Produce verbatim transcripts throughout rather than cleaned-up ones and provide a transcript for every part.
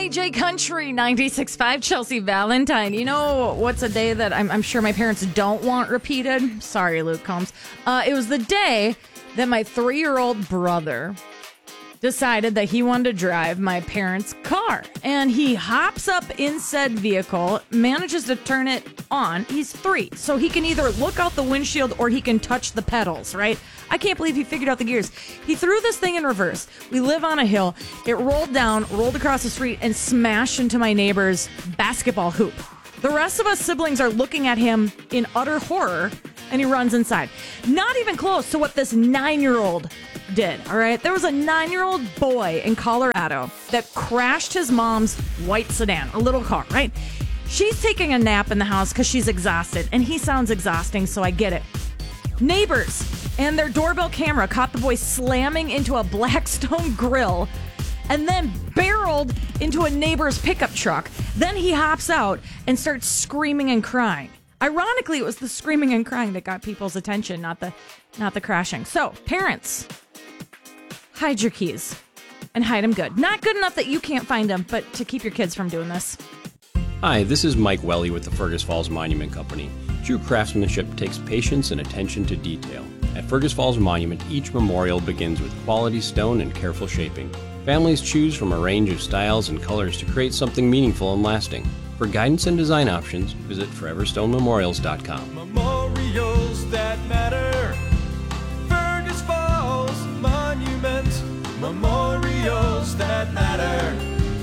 K J Country ninety-six point five, Chelsea Valentine. You know what's a day that I'm, I'm sure my parents don't want repeated? Sorry, Luke Combs. Uh, it was the day that my three-year-old brother decided that he wanted to drive my parents' car. And he hops up in said vehicle, manages to turn it on. He's three, so he can either look out the windshield or he can touch the pedals, right? I can't believe he figured out the gears. He threw this thing in reverse. We live on a hill. It rolled down, rolled across the street, and smashed into my neighbor's basketball hoop. The rest of us siblings are looking at him in utter horror, and he runs inside. Not even close to what this nine-year-old did, all right? There was a nine-year-old boy in Colorado that crashed his mom's white sedan, a little car, right? She's taking a nap in the house because she's exhausted, and he sounds exhausting, so I get it. Neighbors and their doorbell camera caught the boy slamming into a Blackstone grill and then barreled into a neighbor's pickup truck. Then he hops out and starts screaming and crying. Ironically, it was the screaming and crying that got people's attention, not the not the crashing. So, parents, hide your keys and hide them good. Not good enough that you can't find them, but to keep your kids from doing this. Hi, this is Mike Welly with the Fergus Falls Monument Company. True craftsmanship takes patience and attention to detail. At Fergus Falls Monument, each memorial begins with quality stone and careful shaping. Families choose from a range of styles and colors to create something meaningful and lasting. For guidance and design options, visit forever stone memorials dot com. Memorials that matter. Fergus Falls Monument. Memorials that matter.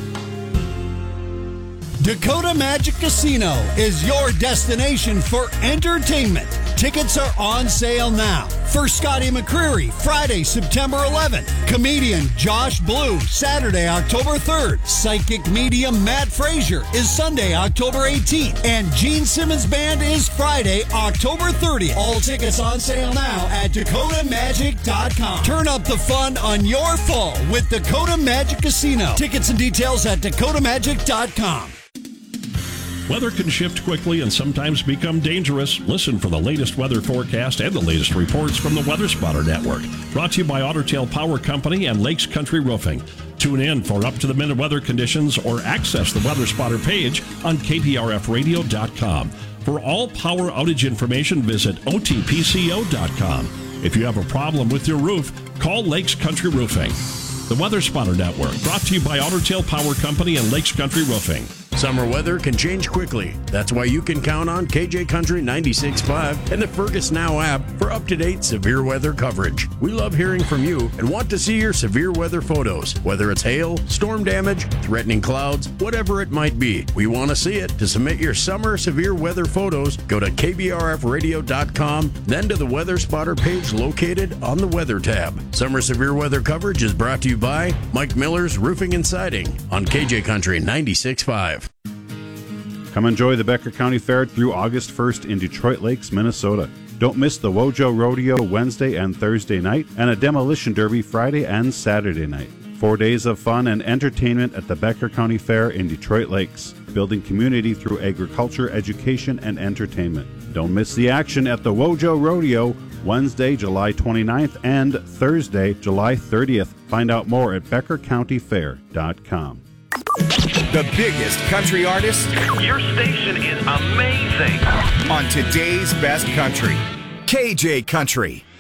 Dakota Magic Casino is your destination for entertainment. Tickets are on sale now. For Scotty McCreery, Friday, September eleventh. Comedian Josh Blue, Saturday, October third. Psychic medium Matt Frazier is Sunday, October eighteenth. And Gene Simmons Band is Friday, October thirtieth. All tickets on sale now at dakota magic dot com. Turn up the fun on your fall with Dakota Magic Casino. Tickets and details at dakota magic dot com. Weather can shift quickly and sometimes become dangerous. Listen for the latest weather forecast and the latest reports from the Weather Spotter Network. Brought to you by Otter Tail Power Company and Lakes Country Roofing. Tune in for up-to-the-minute weather conditions or access the Weather Spotter page on k p r f radio dot com. For all power outage information, visit o t p c o dot com. If you have a problem with your roof, call Lakes Country Roofing. The Weather Spotter Network, brought to you by Otter Tail Power Company and Lakes Country Roofing. Summer weather can change quickly. That's why you can count on K J Country ninety-six point five and the Fergus Now app for up-to-date severe weather coverage. We love hearing from you and want to see your severe weather photos. Whether it's hail, storm damage, threatening clouds, whatever it might be, we want to see it. To submit your summer severe weather photos, go to k b r f radio dot com, then to the Weather Spotter page located on the Weather tab. Summer severe weather coverage is brought to you by Mike Miller's Roofing and Siding on K J Country ninety-six point five. Come enjoy the Becker County Fair through August first in Detroit Lakes, Minnesota. Don't miss the Wojo Rodeo Wednesday and Thursday night and a demolition derby Friday and Saturday night. Four days of fun and entertainment at the Becker County Fair in Detroit Lakes, building community through agriculture, education, and entertainment. Don't miss the action at the Wojo Rodeo Wednesday, July twenty-ninth and Thursday, July thirtieth. Find out more at becker county fair dot com. The biggest country artist. Your station is amazing. On today's best country. K J Country.